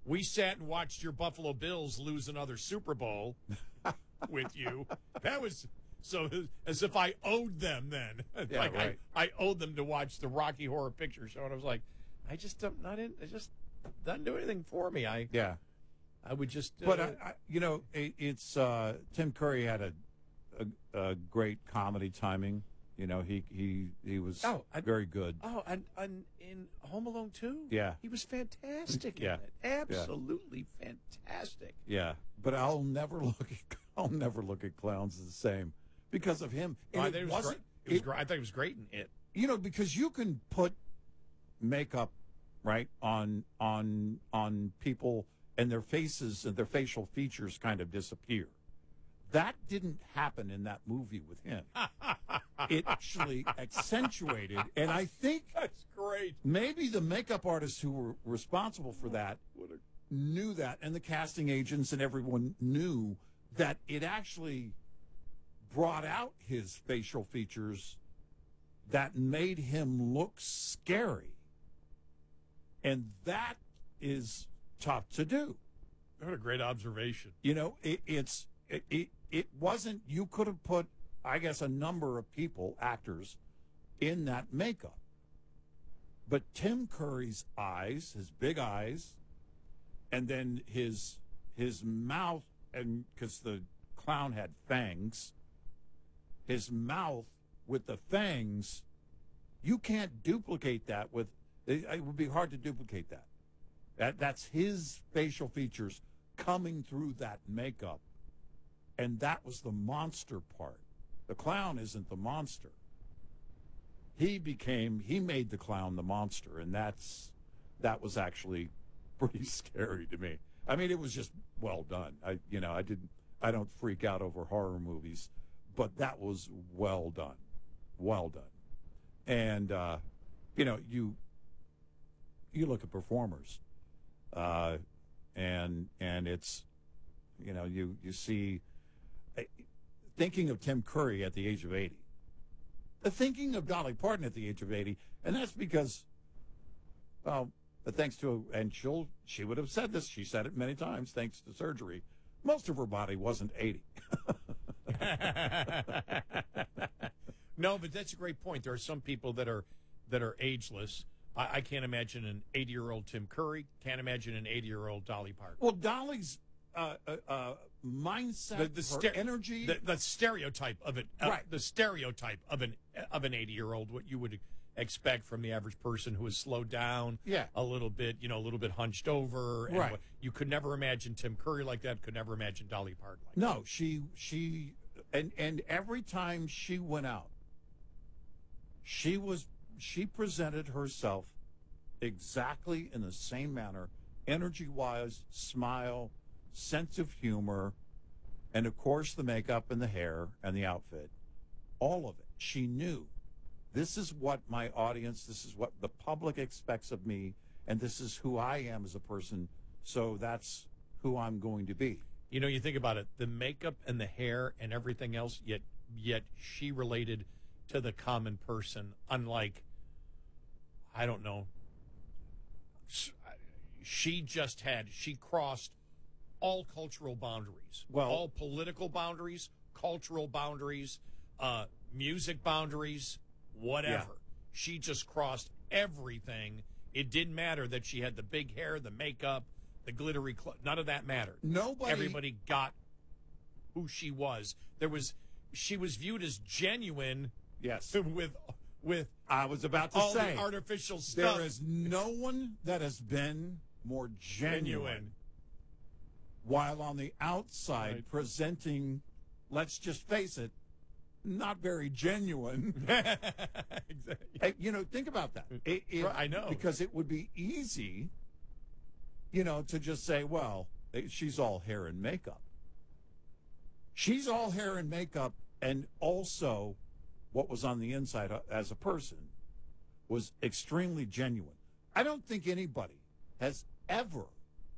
We sat and watched your Buffalo Bills lose another Super Bowl with you. That was so as if I owed them then. Yeah, like right. I owed them to watch the Rocky Horror Picture Show, and I was like, I just don't not in. It just doesn't do anything for me. I would just. But it's Tim Curry had a great comedy timing. You know, he was very good. Oh, and in Home Alone 2? Yeah. He was fantastic in it. Absolutely fantastic. Yeah. But I'll never look at clowns the same because of him. And I thought he was great in it. You know, because you can put makeup right on people and their faces and their facial features kind of disappear. That didn't happen in that movie with him. It actually accentuated, and I think that's great. Maybe the makeup artists who were responsible for that knew that, and the casting agents and everyone knew that it actually brought out his facial features that made him look scary. And that is tough to do. What a great observation. You know, it wasn't, you could have put, I guess, a number of people, actors, in that makeup. But Tim Curry's eyes, his big eyes, and then his mouth, and because the clown had fangs, his mouth with the fangs, you can't duplicate that with, it would be hard to duplicate that. That's his facial features coming through that makeup. And that was the monster part. The clown isn't the monster. He made the clown the monster, and that was actually pretty scary to me. I mean, it was just well done. I don't freak out over horror movies, but that was well done. Well done. And you look at performers, and it's, you see, thinking of Tim Curry at the age of 80, thinking of Dolly Parton at the age of 80, and that's because, well, thanks to, and she would have said this, she said it many times, thanks to surgery, most of her body wasn't 80. No, but that's a great point. There are some people that are ageless. I can't imagine an 80-year-old Tim Curry. Can't imagine an 80-year-old Dolly Parton. Well, Dolly's mindset, her energy, the stereotype of it, right? The stereotype of an 80-year-old, what you would expect from the average person who is slowed down, a little bit, a little bit hunched over, and right? You could never imagine Tim Curry like that. Could never imagine Dolly Parton like that. No, she every time she went out, she presented herself exactly in the same manner, energy-wise, smile, sense of humor, and of course the makeup and the hair and the outfit, all of it. She knew, this is what my audience, this is what the public expects of me, and this is who I am as a person, so that's who I'm going to be. You think about it, the makeup and the hair and everything else, yet she related to the common person, unlike, I don't know, she crossed all cultural boundaries, all political boundaries, cultural boundaries, music boundaries, whatever. Yeah. She just crossed everything. It didn't matter that she had the big hair, the makeup, the glittery none of that mattered. Everybody got who she was. She was viewed as genuine. Yes. With I was about to all say the artificial stuff. There is no one that has been more genuine. While on the outside presenting, let's just face it, not very genuine. Exactly. Hey, think about that. I know. Because it would be easy, to just say, well, she's all hair and makeup. She's all hair and makeup, and also what was on the inside as a person was extremely genuine. I don't think anybody has ever,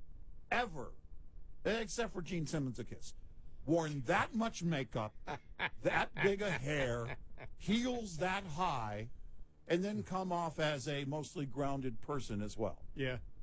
except for Gene Simmons' A Kiss, worn that much makeup, that big a hair, heels that high, and then come off as a mostly grounded person as well. Yeah.